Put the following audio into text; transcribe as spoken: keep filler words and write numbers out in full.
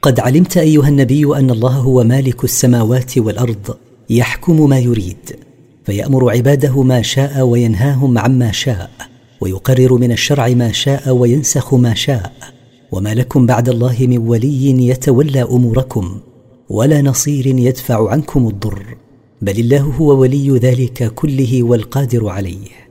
قد علمت أيها النبي أن الله هو مالك السماوات والأرض، يحكم ما يريد، فيأمر عباده ما شاء وينهاهم عما شاء، ويقرر من الشرع ما شاء وينسخ ما شاء. وما لكم بعد الله من ولي يتولى أموركم، ولا نصير يدفع عنكم الضر، بل الله هو ولي ذلك كله والقادر عليه.